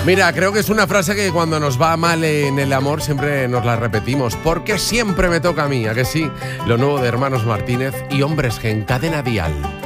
Mira, creo que es una frase que cuando nos va mal en el amor siempre nos la repetimos. Porque siempre me toca a mí, ¿a que sí? Lo nuevo de Hermanos Martínez y Hombres G en Cadena Dial.